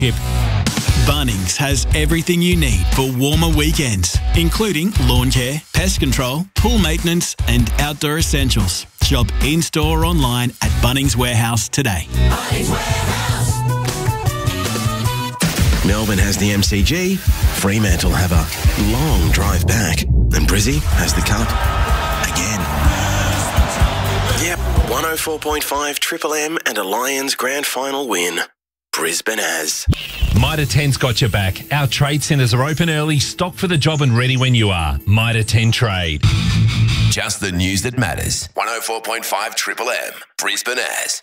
Bunnings has everything you need for warmer weekends, including lawn care, pest control, pool maintenance and outdoor essentials. Shop in-store or online at Bunnings Warehouse today. Bunnings Warehouse. Melbourne has the MCG, Fremantle have a long drive back, and Brizzy has the cup again. Yep, 104.5 Triple M and a Lions grand final win. Brisbane has. Mitre 10's got your back. Our trade centres are open early, stocked for the job and ready when you are. Mitre 10 Trade. Just the news that matters. 104.5 Triple M. Brisbane has.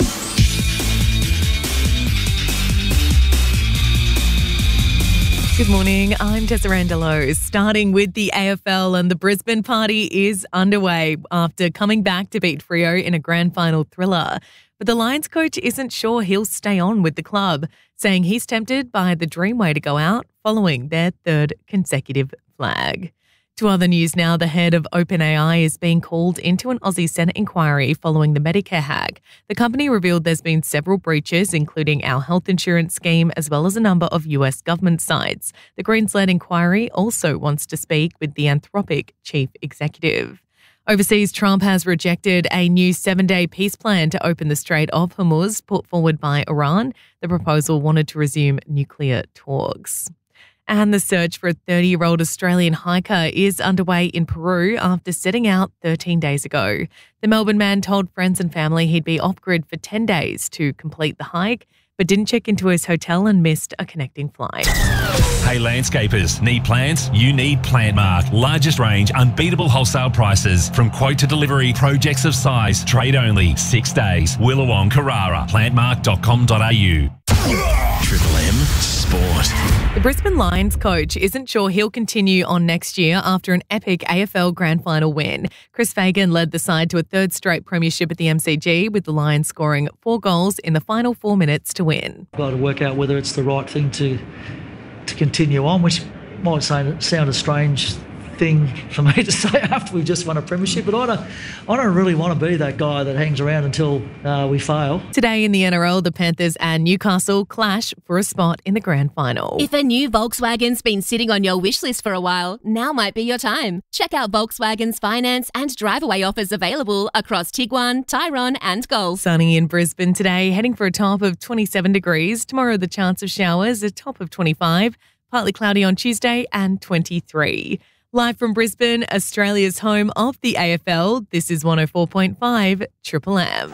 Good morning, I'm Tessa Randolo. Starting with the AFL, and the Brisbane party is underway after coming back to beat Freo in a grand final thriller. But the Lions coach isn't sure he'll stay on with the club, saying he's tempted by the dream way to go out following their third consecutive flag. To other news now, the head of OpenAI is being called into an Aussie Senate inquiry following the Medicare hack. The company revealed there's been several breaches, including our health insurance scheme, as well as a number of US government sites. The Greens-led inquiry also wants to speak with the Anthropic chief executive. Overseas, Trump has rejected a new 7-day peace plan to open the Strait of Hormuz put forward by Iran. The proposal wanted to resume nuclear talks. And the search for a 30-year-old Australian hiker is underway in Peru after setting out 13 days ago. The Melbourne man told friends and family he'd be off-grid for 10 days to complete the hike, but didn't check into his hotel and missed a connecting flight. Hey landscapers, need plants? You need Plantmark. Largest range, unbeatable wholesale prices. From quote to delivery, projects of size, trade only, 6 days. Willawong, Carrara, plantmark.com.au. Triple M Sport. The Brisbane Lions coach isn't sure he'll continue on next year after an epic AFL grand final win. Chris Fagan led the side to a third straight premiership at the MCG, with the Lions scoring 4 goals in the final 4 minutes to win. Got to work out whether it's the right thing to continue on, which might sound a strange thing for me to say after we just won a premiership, but I don't really want to be that guy that hangs around until we fail. Today in the NRL, the Panthers and Newcastle clash for a spot in the grand final. If a new Volkswagen's been sitting on your wish list for a while, now might be your time. Check out Volkswagen's finance and drive-away offers available across Tiguan, Tyrone and Golf. Sunny in Brisbane today, heading for a top of 27 degrees. Tomorrow, the chance of showers, a top of 25. Partly cloudy on Tuesday and 23. Live from Brisbane, Australia's home of the AFL, this is 104.5 Triple M.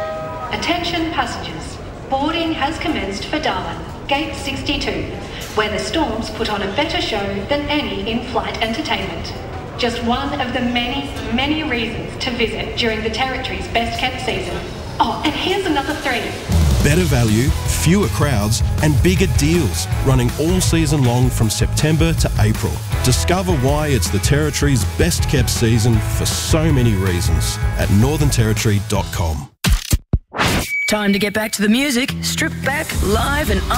Attention passengers, boarding has commenced for Darwin, Gate 62, where the Storms put on a better show than any in-flight entertainment. Just one of the many, many reasons to visit during the Territory's best-kept season. Oh, and here's another 3. Better value, fewer crowds and bigger deals running all season long from September to April. Discover why it's the Territory's best kept season for so many reasons at northernterritory.com. Time to get back to the music. Strip back, live and